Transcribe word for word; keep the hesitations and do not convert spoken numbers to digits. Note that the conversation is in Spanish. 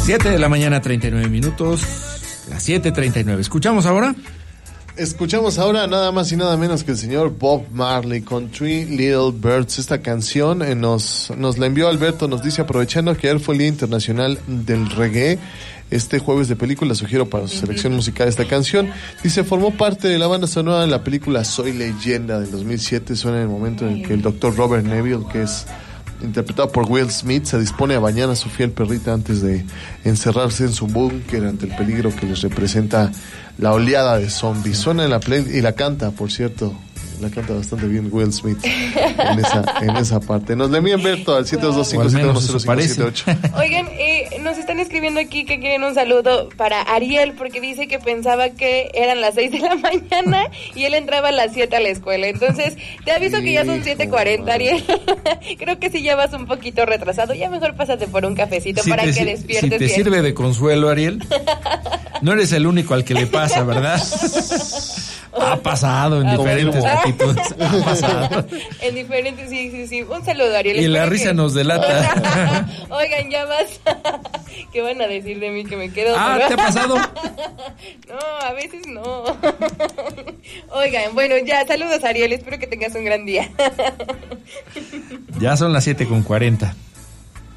siete de la mañana, treinta y nueve minutos. Las siete treinta y nueve. ¿Escuchamos ahora? Escuchamos ahora nada más y nada menos que el señor Bob Marley con Three Little Birds. Esta canción eh, nos, nos la envió Alberto, nos dice, aprovechando que ayer fue el Día Internacional del Reggae, este jueves de película sugiero para su selección musical esta canción. Dice, formó parte de la banda sonora de la película Soy Leyenda del dos mil siete. Suena en el momento en el que el doctor Robert Neville, que es interpretado por Will Smith, se dispone a bañar a su fiel perrita antes de encerrarse en su búnker ante el peligro que les representa la oleada de zombies. Suena en la play y la canta, por cierto, la canta bastante bien Will Smith en esa, en esa parte. Nos le envían Berto al siete dos dos cinco siete uno cero cinco siete ocho. Oigan, eh, nos están escribiendo aquí que quieren un saludo para Ariel, porque dice que pensaba que eran las seis de la mañana y él entraba a las siete a la escuela. Entonces, te aviso que ya son siete cuarenta, Ariel. Creo que sí ya vas un poquito retrasado. Ya mejor pásate por un cafecito si para te, que despiertes Si te bien. sirve de consuelo, Ariel, no eres el único al que le pasa, ¿verdad? Ha pasado en diferentes actitudes. Ha pasado. En diferentes, sí, sí, sí. Un saludo, Ariel. Y Espero la risa que... nos delata. Oigan, ya vas. ¿Qué van a decir de mí? Que me quedo. Ah, ¿te ha pasado? No, a veces no. Oigan, bueno, ya, saludos, Ariel. Espero que tengas un gran día. Ya son las siete con cuarenta.